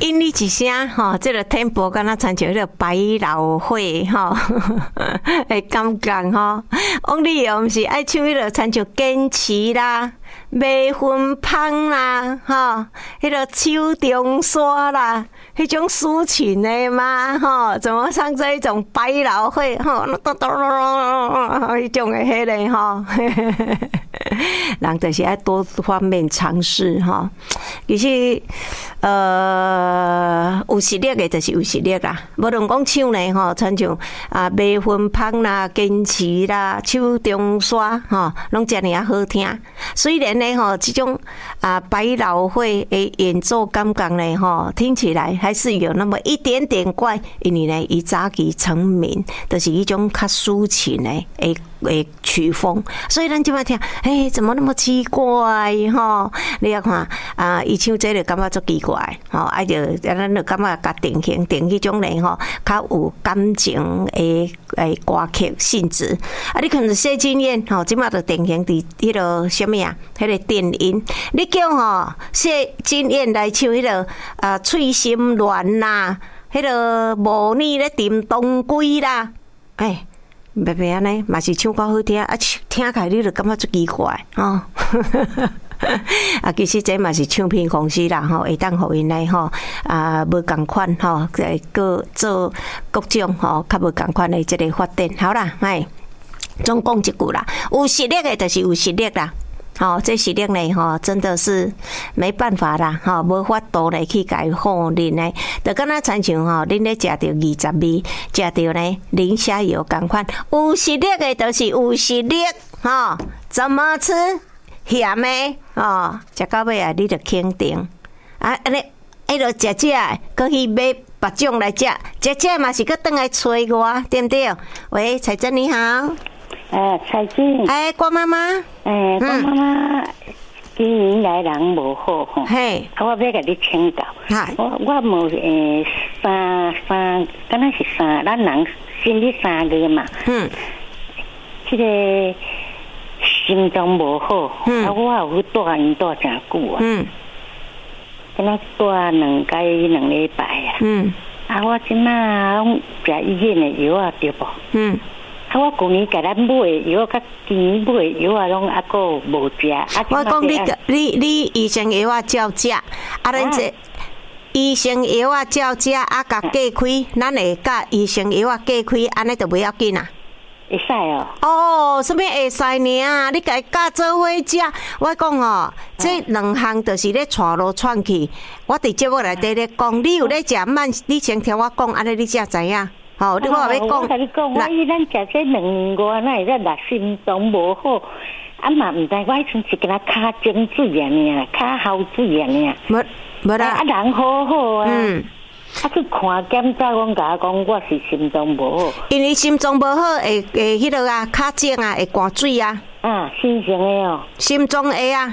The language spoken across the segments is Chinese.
应你一声吼，这个 tempo 敢若参像迄个百老汇吼，会感觉吼。往你又毋是爱唱迄个参像坚持啦、买芬芳啦，吼，迄个手中沙啦，迄种抒情的嘛，吼，怎么唱这一种百老汇吼，迄种的迄个吼，人就是爱多方面尝试吼。其实，有实力的就是有实力啦。无论讲唱呢吼，亲像买芬芳啦、坚持啦、手中沙吼，拢遮尔啊好听。虽然呢吼，这种百老汇的演奏感觉呢吼，听起来还是有那么一点点怪，因为呢，伊早期成名就是一种较抒情的曲风，所以咱即摆听，怎么那么奇怪吼？你要看伊唱这个感觉足奇怪吼，咱就感觉甲定迄种呢吼，较有感情的歌曲性质。你可能谢金燕吼，即摆就定型伫迄个什么啊？迄个电音，你叫吼谢金燕来唱迄个翠心恋啦，迄个无你咧tìm冬归啦，别别安尼，嘛是唱歌好听，听起来你就感觉足奇怪吼。其实这嘛是唱片公司啦吼，会当互因来吼无共款吼，个做各种吼较无共款的这个发展。好啦，总讲一句啦，有实力的就是有实力啦。这实力呢，真的是没办法啦，无法度来去改好恁呢。就敢若亲像恁咧食着20味，食着呢零下油共款，有实力的就是有实力，怎么吃咸的食到尾啊，你就肯定安尼，迄落食食，搁去买别种来食，食嘛是搁转来找我，对不对？喂，彩珍你好。 彩珍， 郭妈妈， 郭妈妈，今年来人无好吼，我要甲你请教，我无三，敢若是三，咱人生日3个嘛，这个心脏无好，我有去住院住真久啊，敢若住2礼拜啊，我即马拢食医院的药啊，对不？我旧年甲咱买的药，甲今年买的药啊，拢还佫无食。 我讲你医生药啊照食，咱这医生药啊照食，甲价开，咱会甲医生药啊价开，安尼就不要紧啊。 会使哦。 什么会使呢？你甲价做伙食，我讲这两项就是咧串来串去。我伫节目内底咧讲，你有咧食慢，你先听我讲，安尼你才知影。你我要讲， 我甲你讲，我以咱食这2年外，哪会使六心脏无好？嘛毋知我迄阵是敢若骹蒸水啊尔，骹喉水啊尔。无啦。人好好啊。去看检查，讲甲我讲我是心脏无好。因为心脏无好，会迄落啊，骹蒸啊，会寒水啊。 心情的哦。 心脏会啊。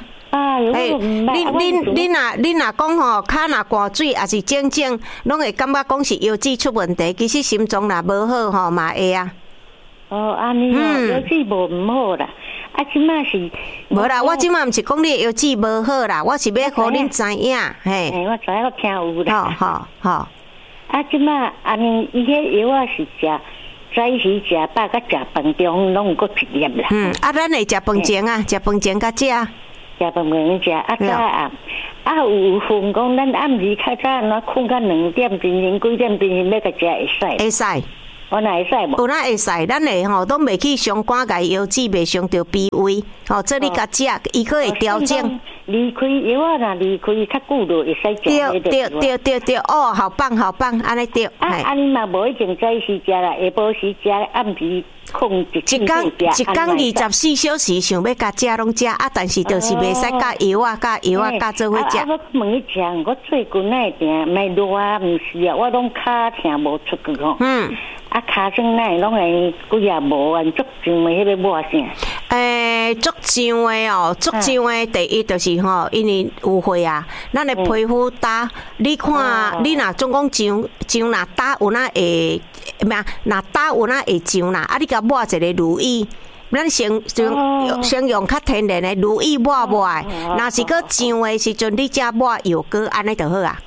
你若讲吼，骹若寒水，也是整，拢会感觉讲是腰子出问题。其实心脏若无好吼，嘛会啊。 安尼腰子无毋好啦。即马是无啦，我即马毋是讲你腰子无好啦，我是要互恁知影， 我知影，我听有啦。 好。 即马安尼，伊迄药啊是食。早时食饱，甲食饭中拢有搁一粒啦。 咱会食饭前啊，食饭前甲食。 食饭前食，有份讲咱暗时较早安怎困到2点，精神几点精神要甲食会使？ 会使。 我哪会使无？ 有哪会使？咱会都袂去伤肝甲腰子，袂伤着脾胃。这你甲食，伊佫会调整。 离开药啊，若离开较久就会使食。 对，好棒，安尼对。 安尼嘛无一定早时食啦，下晡时食，暗时控制。一工 24小时想要甲食拢食，但是就是袂使甲药啊甲做伙食。 我问伊食，我最近那定卖热啊，毋是啊，我拢骹疼无出去吼。骹酸那拢会几也无啊，足上的迄个抹啥？ 足上的第一就是因为有血啊，咱的皮肤打，你看你若总讲上若打有哪会若打有哪会上啦？你甲抹一个乳液。咱先用较天然的乳液抹，若是搁上的时阵，你才抹药膏，安尼就好啊。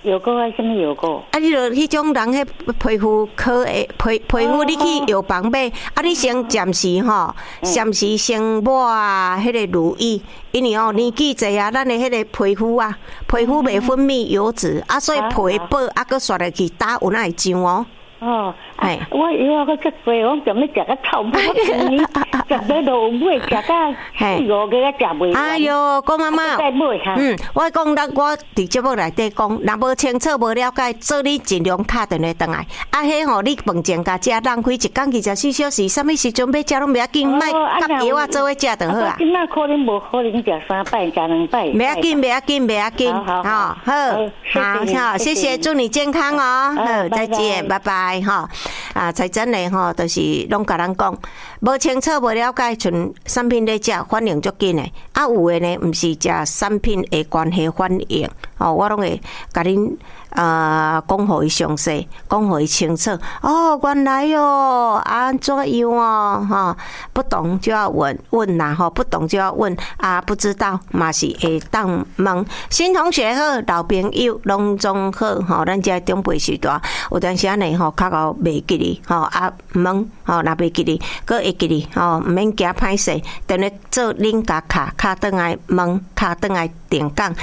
药膏啊，什么药膏？ 啊，你著迄种人迄皮肤科的皮肤，你去药房买。啊，你先暂时吼，暂时先抹迄个乳液，因为年纪济啊，咱的迄个皮肤啊，皮肤袂分泌油脂啊，所以皮薄啊，佮刷落去打有哪会痒哦。 哦，哎，我以为我足贵，我准备食个臭不食到落尾，食到4、5个食袂完。 哎哟，郭妈妈， 再买哈。 我讲我伫节目内底讲，若无清楚、无了解，做你尽量打电话转来。啊，迄吼，你饭前甲食，浪费1天24小时，啥物时阵要食拢袂要紧，莫甲药啊做伙食就好啊。 今仔可能无可能食3摆，食2摆。 袂要紧，袂要紧，袂要紧。好，好，谢谢，祝你健康哦。好，再见，拜拜。吼啊，才真嘞吼，就是拢甲咱讲，无清楚无了解，像产品咧食反应足紧诶。啊，有诶呢，毋是食产品会关系反应，哦，我拢会甲恁讲互伊详细，讲互伊清楚。哦，原来哦，安怎样哦，哈，不懂就要问啦，吼，不懂就要问啊，不知道嘛是会当问。新同学好，老朋友拢总好，吼，咱遮长辈时代有阵时呢，吼，较到袂记哩，吼啊问，吼若袂记哩，佫会记哩，吼，毋免惊歹势，等咧做恁家卡转来问，卡转来电讲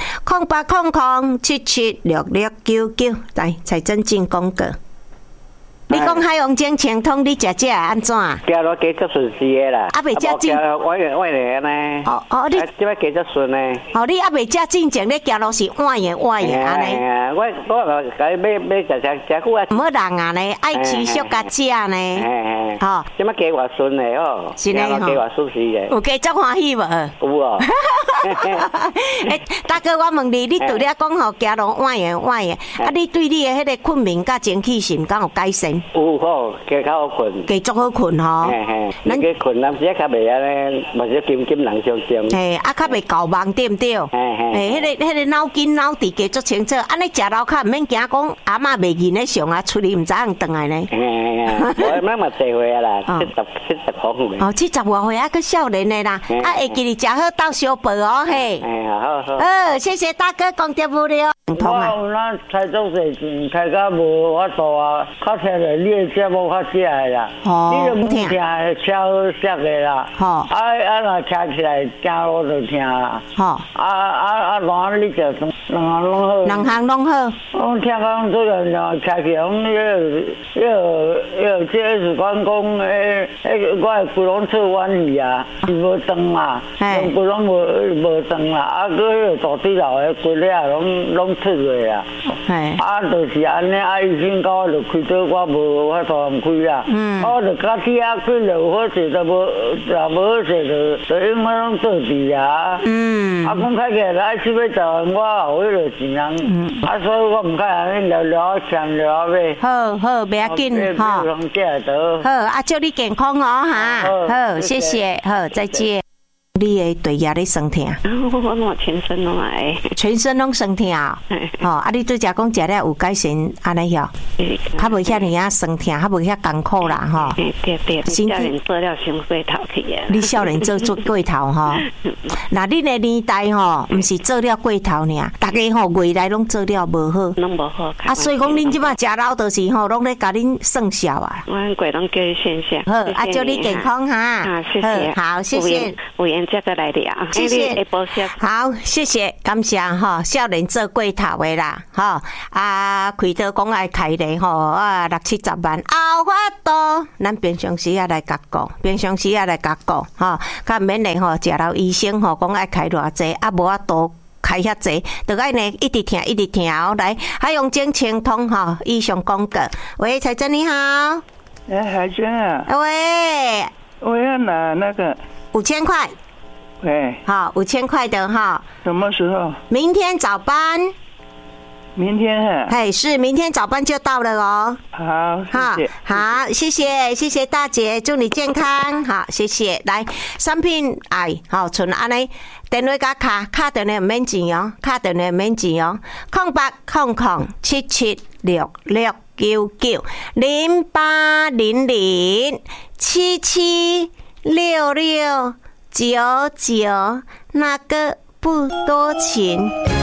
0800776699，来才真正广告。你讲海洋精清通，你食安怎？ 食落加足顺时的啦， 啊，袂食进。 我呢？ 哦，你即摆加足顺呢？ 哦，你还袂食进前，你行路是换的安尼。 我甲你买食久啊。 唔好人啊呢，爱持续甲食呢。 吼，即摆加偌顺的哦， 是呢吼， 加偌舒适的。 有加足欢喜无？ 有哦。 大哥，我问你，你除了讲吼行路换的，啊，你对你的迄个困眠甲精气神敢有改善？ 有好，加较好困， 加足好困吼。 咱加困，咱只较袂安尼，无是金人相争。 嘿，啊，较袂搞忙对毋对？迄个脑筋脑底加足清楚，安尼食老较毋免惊讲阿嬷袂认咧上啊，出去毋知影转来呢。 我妈嘛侪岁啊啦，70好岁。 哦，70外岁啊，佫少年的啦，啊，会记哩食好到小饭哦，嘿。好，谢谢大哥讲得无了。 我有咱开足侪钱，开到无法度啊，较听着你的节目较食的啦。你就唔听车好色的啦。若听起来走路就听啦。乱你就两项拢好。我听讲做人就开起讲这是讲我的骨拢出弯去啊，是无长啊，骨拢无长啦，啊，佮大腿头的骨咧拢出来啊。就是安尼，医生讲我就开刀，我无法度唔开啦。我就甲铁开就好势，就无好势就永远拢做治啊。讲开起来7、8万，我后尾就钱人。所以我唔敢安尼聊强聊买。 好，袂要紧哈。好，祝你健康哦哈。好，谢谢，好，再见。你的对牙咧酸痛？ 我全身拢爱。 全身拢酸痛啊！啊，你拄则讲食了有改善安尼哟？较无遐尼啊酸痛，较无遐艰苦啦吼。 对，少年做了伤过头去啊。 你少年做过头吼？那恁的年代吼，毋是做了过头尔，大家吼未来拢做了无好。 拢无好。 啊，所以讲恁即摆食老就是吼，拢咧甲恁算笑啊。 我过拢叫你谢谢。 好，啊，祝你健康哈。 谢谢。 好，谢谢。 有缘再过来聊。 谢谢。好，谢谢，感谢吼，少年做过头的啦，吼啊，开刀讲爱开咧吼啊，60、70万，有法度，咱平常时啊来甲讲，吼，较免咧吼，食到医生吼讲爱开偌济，啊无法度开遐济，就爱呢一直听哦。来，海洋精清通吼，以上广告。喂，彩珍你好。 海娟啊。 喂。 我要拿那个 5000块。好，5000块的哈。 什么时候？ 明天早班。 明天啊？ 嘿，是明天早班就到了哦。 好，谢谢。 好，谢谢大姐，祝你健康。好，谢谢。来，产品哎，好，剩安尼，电话甲卡电话唔免钱哦，0800776699，那个不多钱。